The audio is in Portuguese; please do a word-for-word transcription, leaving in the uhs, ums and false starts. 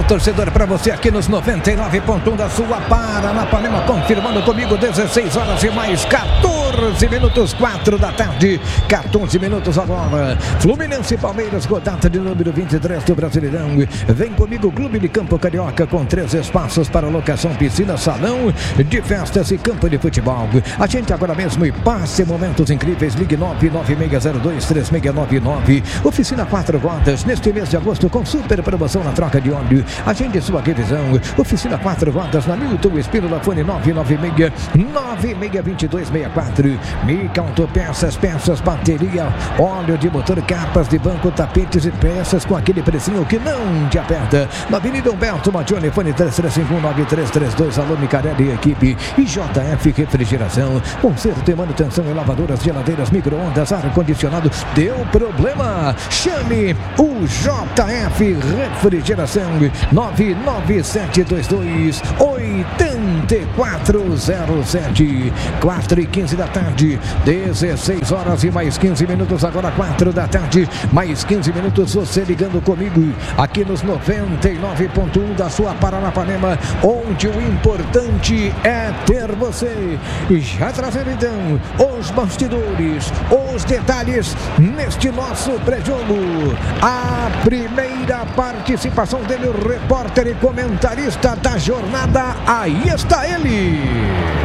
torcedor, para você aqui nos noventa e nove ponto um da sua Paranapanema, confirmando comigo, dezesseis horas e mais quatorze minutos, quatro da tarde, quatorze minutos agora. Fluminense e Palmeiras, rodada de número vinte e três do Brasileirão. Vem comigo, Clube de Campo Carioca, com três espaços para locação, piscina, salão de festas e campo de futebol. A gente agora mesmo e passe momentos incríveis. Ligue nove nove seis zero dois três seis nove nove. Oficina Quatro Rodas, neste mês de agosto com super promoção na troca de óleo. Agende sua revisão. Oficina Quatro Rodas na Milton Espínola, fone nove nove seis nove seis dois dois seis quatro. Mica Autopeças, peças, bateria, óleo de motor, capas de banco, tapetes e peças com aquele precinho que não te aperta. Na Avenida Humberto Matione, fone três três cinco um nove três três dois. Alô, Micarelli e equipe. E J F Refrigeração, conserto e manutenção em lavadoras, geladeiras, micro-ondas, ar-condicionado. Deu problema? Chame o J F Refrigeração, nove nove sete dois dois oito quatro zero sete. Quatro e quinze da tarde, dezesseis horas e mais quinze minutos, agora quatro da tarde, mais quinze minutos, você ligando comigo aqui nos noventa e nove ponto um da sua Paranapanema, onde o importante é ter você. E já trazendo então os bastidores, os detalhes neste nosso pré-jogo. A primeira participação dele, o repórter e comentarista da jornada, aí está ele.